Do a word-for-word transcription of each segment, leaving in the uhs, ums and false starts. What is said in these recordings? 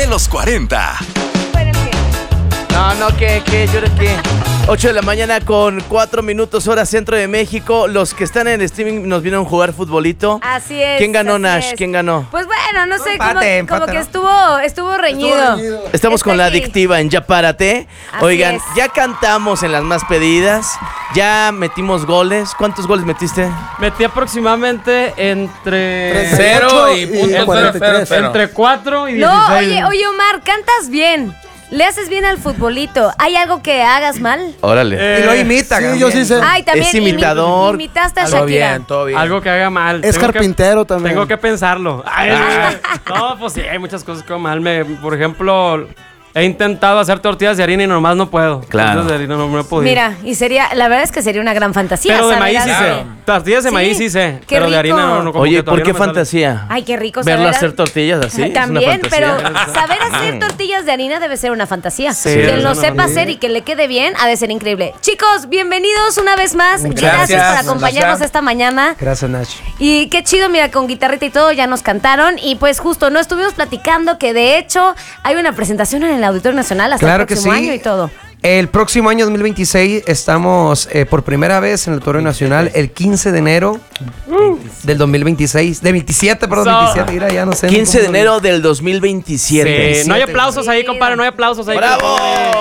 de los cuarenta. No, no, que, que, yo creo que ocho de la mañana con cuatro minutos hora centro de México. Los que están en streaming nos vinieron a jugar futbolito. Así es. ¿Quién ganó, Nash? Es. ¿Quién ganó? Pues bueno, no sé, empate, como, empate, como que ¿no? estuvo, estuvo reñido. Estuvo reñido. Estamos Está con la aquí. adictiva en Ya Párate. Así Oigan, es. ya cantamos en las más pedidas. Ya metimos goles. ¿Cuántos goles metiste? Metí aproximadamente entre Cero y entre- punto cero, cero, cero. entre cuatro y dieciséis. No, oye, oye, Omar, cantas bien. Le haces bien al futbolito. ¿Hay algo que hagas mal? Órale. Eh, Y lo imita. Sí, también. yo sí sé. Ay, también Es imitador. imi- imitaste a Todo Shakira. bien, todo bien. Algo que haga mal. Es Tengo que- carpintero también. Tengo que pensarlo. Ay, no, pues sí, hay muchas cosas que hago mal. Me, por ejemplo, he intentado hacer tortillas de harina y nomás no puedo. Claro. Tortillas de harina no me he podido. Mira, y sería, la verdad es que sería una gran fantasía. pero de saber maíz sí hacer- sé. Tortillas de Sí, maíz sí sé. qué Pero de rico. harina no, no como Oye, que ¿por todavía qué no me sale. fantasía? Ay, qué rico Verlo saber hacer tortillas así. es una También, pero fantasía. saber hacer tortillas de harina debe ser una fantasía. Sí, Quien es lo una sepa fantasía. hacer y que le quede bien ha de ser increíble. Chicos, bienvenidos una vez más. Gracias, Gracias, por acompañarnos Nacha. esta mañana. Gracias, Nash. Y qué chido, mira, con guitarrita y todo ya nos cantaron. Y pues justo, no estuvimos platicando que de hecho hay una presentación en el Auditorio Nacional hasta Claro el que próximo sí. año y todo. El próximo año dos mil veintiséis estamos eh, por primera vez en el Auditorio Nacional el quince de enero del dos mil veintiséis. De veintisiete, perdón, So- veintisiete. Mira, ya no sé. quince de cómo- enero del dos mil veintisiete. Sí, no hay aplausos ahí, compadre, no hay aplausos ahí. ¡Bravo!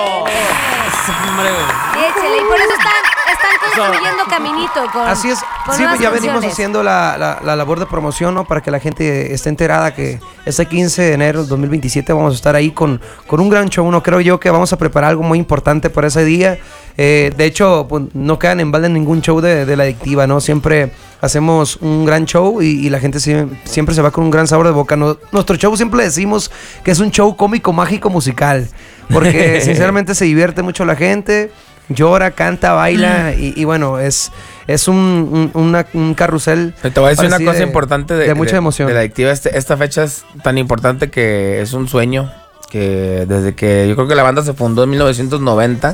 Hombre, Échele, y por eso están, están construyendo caminito con Así es, con sí, nuevas ya venimos canciones. haciendo la, la- la labor de promoción, ¿no? Para que la gente esté enterada que este quince de enero del dos mil veintisiete vamos a estar ahí con, con un gran show, ¿no? Creo yo que vamos a preparar algo muy importante para ese día. Eh, de hecho, pues, no quedan en balde ningún show de, de la adictiva, ¿no? Siempre hacemos un gran show y, y la gente sie- siempre se va con un gran sabor de boca. No- nuestro show siempre decimos que es un show cómico, mágico, musical, porque sinceramente se divierte mucho la gente. Llora, canta, baila y, y bueno, es, es un, un, una- un carrusel. Te voy a decir una así cosa de- importante de, de mucha emoción. de la adictiva. Este, esta fecha es tan importante que es un sueño que desde que yo creo que la banda se fundó en mil novecientos noventa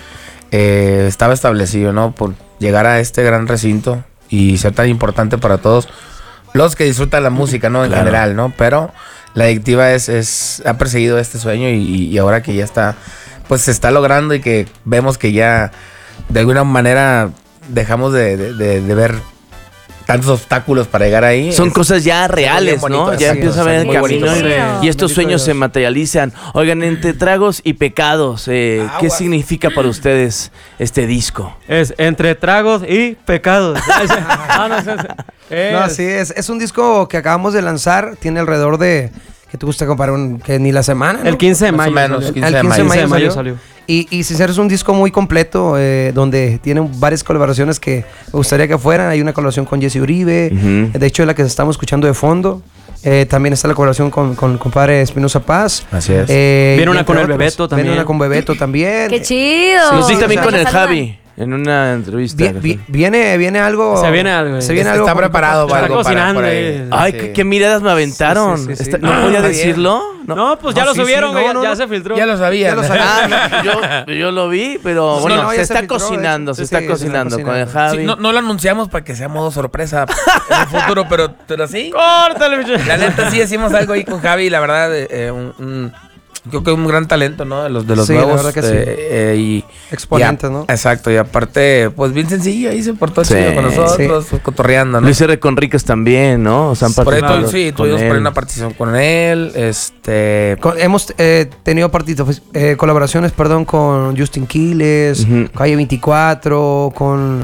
eh, estaba establecido, ¿no? Por llegar a este gran recinto y ser tan importante para todos los que disfrutan la música, ¿no? En Claro. general, ¿no? Pero la adictiva es, es ha perseguido este sueño y, y ahora que ya está, pues se está logrando y que vemos que ya de alguna manera dejamos de, de- de- de ver tantos obstáculos para llegar ahí. Son Es- cosas ya reales, bien ¿no? bonito, Ya exacto, empieza a ver el muy camino bonito. y, Sí. y estos Bendito sueños Dios. se materializan. Oigan, entre tragos y pecados, eh, ¿qué Aguas. significa para ustedes este disco? Es entre tragos y pecados. Ah, no, es- es- es- No, así es. Es un disco que acabamos de lanzar. Tiene alrededor de. ¿Qué te gusta comparar? Un, que ni la semana. ¿no? El quince de Más o mayo. menos, salió. quince El de quince de mayo. mayo, mayo salió. salió. Y, y sincero, es un disco muy completo eh, donde tiene varias colaboraciones que me gustaría que fueran. Hay una colaboración con Jesse Uribe, Ujú. de hecho es la que estamos escuchando de fondo. Eh, también está la colaboración con, con el compadre Espinosa Paz. Así es. Eh, Viene una y entre con el otros. Bebeto también. Viene una con Bebeto también. ¡Qué chido! Nos sí, vi también o sea, con el nos saludan. Javi en una entrevista. Vi- vi- viene, viene algo. Se viene algo, Se eh. viene Está algo. con- preparado para Está algo para cocinando, por ahí. eh. Ay, Sí. qué, qué miradas me aventaron. Sí, sí, sí, sí. Está- ¿No Ah, podía está bien. decirlo? No, pues ya No, lo sí, subieron, sí, güey, no, ya, no, ya no. se filtró. Ya lo sabía. Ya lo sabía. Ah, yo, yo lo vi, pero Sí, bueno, no, se ya está se filtró, cocinando, de se hecho. está Sí, se está cocinando con el cocinando. Javi. Sí, no, no lo anunciamos para que sea modo sorpresa en el futuro, pero, pero sí. Córtale, bicho. La neta sí decimos algo ahí con Javi, la verdad, eh, eh, un, un- creo que un gran talento, ¿no? De los, de los Sí, la nuevos. verdad que sí. eh, eh, y, Exponentes, y a- ¿no? Exacto, y aparte, pues bien sencillo, ahí se portó Sí, chido con nosotros, cotorreando, ¿no? Luis R. Conríquez también, ¿no? O sea, han Por ahí participado tu- sí, con tuvimos por ahí él. una participación con él, este... Con- hemos eh, tenido participa- eh, colaboraciones, perdón, con Justin Quiles, Ujú. Calle veinticuatro, con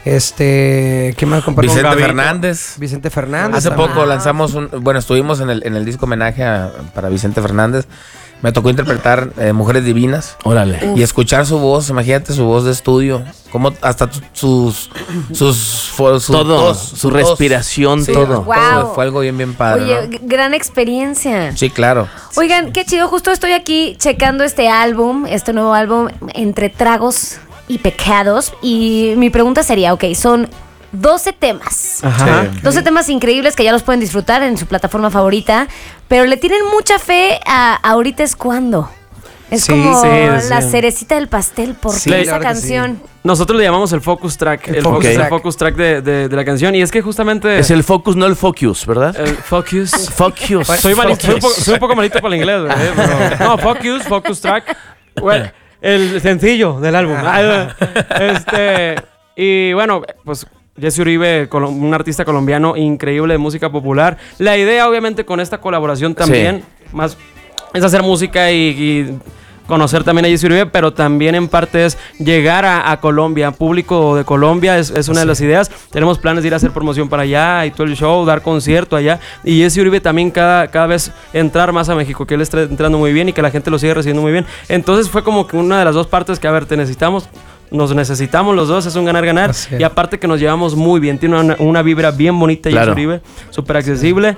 este, ¿qué más compartimos? Vicente Gavito. Fernández. Vicente Fernández. Hace también. poco lanzamos un, bueno, estuvimos en el, en el disco homenaje a- para Vicente Fernández. Me tocó interpretar eh, Mujeres Divinas Órale. y escuchar su voz, imagínate su voz de estudio, como hasta tu- sus sus, fo- su Todo, tos, su tos. respiración, Sí, todo. Wow. Fue algo bien bien padre, Oye, ¿no? g- gran experiencia. Sí, claro. Oigan, qué chido, justo estoy aquí checando este álbum, este nuevo álbum, Entre Tragos y Pecados. Y mi pregunta sería, ok, son doce temas. Ajá. Sí. doce temas increíbles que ya los pueden disfrutar en su plataforma favorita, pero le tienen mucha fe a Ahorita es Cuando. Es Sí, como sí, la sí. cerecita del pastel. ¿Por Sí, qué claro esa que sí. canción? Nosotros le llamamos el focus track. El El, focus focus, el track. focus track de, de- de la canción. Y es que justamente. Es el focus, no el focus, ¿verdad? el focus. Focus. Soy, malito, soy, un poco, soy un poco malito para el inglés, güey, pero- No, Focus, Focus Track. Bueno, el sencillo del álbum. Ay, Este, y bueno, pues Jesse Uribe, colo- un artista colombiano increíble de música popular. La idea, obviamente, con esta colaboración también, más es hacer música y, y conocer también a Jesse Uribe, pero también en parte es llegar a, a Colombia, público de Colombia, es, es una de las ideas. Tenemos planes de ir a hacer promoción para allá y todo el show, dar concierto allá. Y Jesse Uribe también cada, cada vez entrar más a México, que él está entrando muy bien y que la gente lo sigue recibiendo muy bien. Entonces fue como que una de las dos partes que, a ver, te necesitamos. Nos necesitamos los dos, es un ganar-ganar. Así es. Y aparte que nos llevamos muy bien. Tiene una, una vibra bien bonita y Claro. Uribe, súper accesible.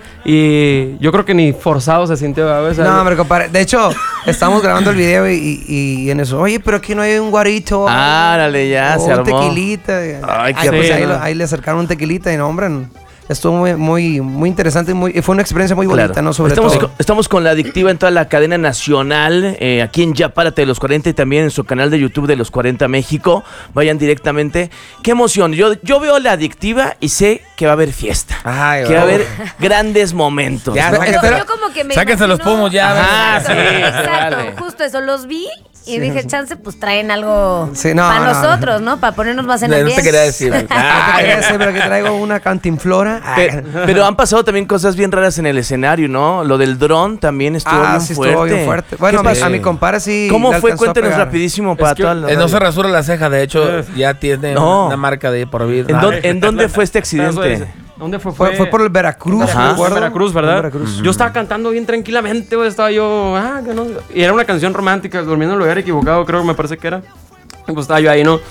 Y yo creo que ni forzado se sintió. ¿sabes? No, hombre, compadre. De hecho, estamos grabando el video y, y, y en eso, oye, pero aquí no hay un guarito. Árale, ya, o se un armó. tequilita. Ay, Ay, qué pues, ahí, rico. lo- ahí le acercaron un tequilita y no, hombre, estuvo muy, muy, muy interesante y muy, y fue una experiencia muy bonita, Claro. ¿no? Sobre estamos, todo. con, estamos con La Adictiva en toda la cadena nacional, eh, aquí en Ya Párate de los cuarenta y también en su canal de YouTube de los cuarenta México. Vayan directamente. ¡Qué emoción! Yo, yo veo La Adictiva y sé que va a haber fiesta. Ay, que va a bueno. haber grandes momentos. Ya, Yo, sáquenselo. yo como que me Sáquense los imagino- pomos ya. Ajá, Exacto, sí, exacto, dale. justo eso, los vi y dije, chance, pues traen algo Sí, no, para no, nosotros, ¿no? Para ponernos más en No, no ambiente. te quería decir. No te quería decir, pero aquí traigo una cantinflora. Pe- Pero han pasado también cosas bien raras en el escenario, ¿no? Lo del dron también estuvo Ah, bien sí, fuerte. estuvo bien fuerte. Bueno, a ¿Qué mi, pasó? a mi compadre sí. ¿Cómo le fue? alcanzó a Cuéntenos pegar. rapidísimo para que, toda la Eh, no radio. se rasura la ceja, de hecho, Eh. ya tiene No. una marca de por vida. ¿En, dónde, en dónde fue este accidente? ¿Dónde fue? Fue, fue por el Veracruz, Ajá. me Fue acuerdo. en Veracruz, Fue en ¿verdad? Veracruz. Yo estaba cantando bien tranquilamente, güey, estaba yo, ah, que no. Y era una canción romántica, durmiendo en el lugar equivocado, creo que me parece que era. Y pues estaba yo ahí, ¿no?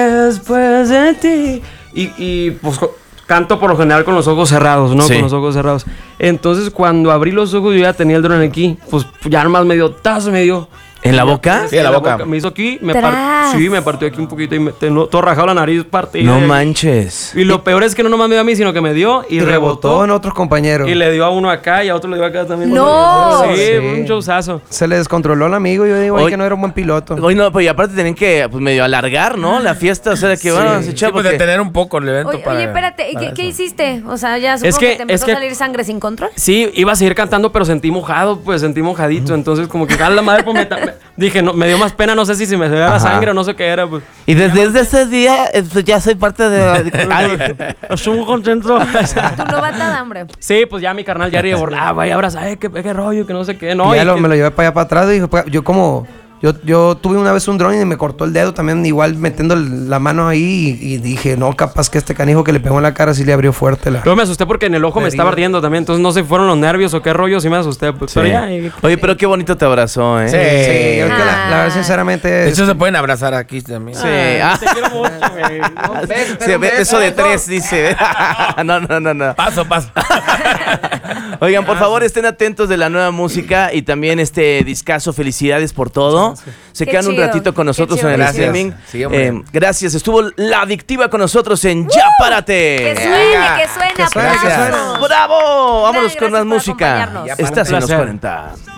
Después de ti. Y, y pues co- canto por lo general con los ojos cerrados, ¿no? Sí. Con los ojos cerrados. Entonces cuando abrí los ojos yo ya tenía el dron aquí, pues ya nomás me dio tazo, me dio. ¿En la boca? Sí, en la boca. Me hizo aquí, me Tras. par- sí, me partió aquí un poquito y me tengo todo rajado la nariz partida. No manches. Y lo peor es que no nomás me dio a mí, sino que me dio y, Y rebotó en otros compañeros. y le dio a uno acá y a otro le dio acá también. ¡No! Sí, Sí. un showzazo. Se le descontroló el amigo y yo digo, Hoy- oye, que no era un buen piloto. Hoy no, pues y aparte tenían que pues, medio alargar, ¿no? La fiesta, o sea, que van a Sí, echar pues porque- detener un poco el evento Oye, para... oye, espérate, ¿y para ¿qué, qué eso. hiciste? O sea, ya supongo Es que, que- te empezó es que- a salir sangre sin control. Sí, iba a seguir cantando, pero sentí mojado, pues sentí mojadito. Entonces, como que a la madre, pues me, ta- me- dije, no, me dio más pena, no sé si se me salía la Ajá. sangre o no sé qué era, pues. Y desde, desde ese día eh, pues, ya soy parte de la... Estuve muy contento. Tu novatada, hombre. Sí, pues ya mi carnal ya borraba y ahora sabes qué, qué rollo, que no sé qué. No, Y ya y lo- que- me lo llevé para allá para atrás y dije, pues, yo como... Yo, yo tuve una vez un dron y me cortó el dedo también, igual metiendo el- la mano ahí y, y dije, no, capaz que este canijo que le pegó en la cara sí le abrió fuerte la... Luego me asusté porque en el ojo me Me estaba digo. ardiendo también. Entonces no sé si fueron los nervios o qué rollo, sí me asusté. Pues, Sí. Pero ya. y- Oye, pero qué bonito te abrazó, ¿eh? Sí. Sí, yo creo que la, la verdad, Ah. sinceramente... De es- hecho, se pueden abrazar aquí también. Sí. Ah, Ah. te quiero mucho, güey. No, Sí, beso de tres, dice. No, no, no, no. Paso, paso. Oigan, por favor, estén atentos de la nueva música y también este discazo. Felicidades por todo. Se Qué quedan un chido, ratito con qué nosotros chido. en el Gracias. streaming. Sí, hombre. Eh, gracias. Estuvo La Adictiva con nosotros en Ya Párate. Que suene, Venga. que suene, Que suene, que aplausos. suene. ¡Bravo! Vámonos Gracias con más por música. acompañarnos. Estás en los Placer. cuarenta.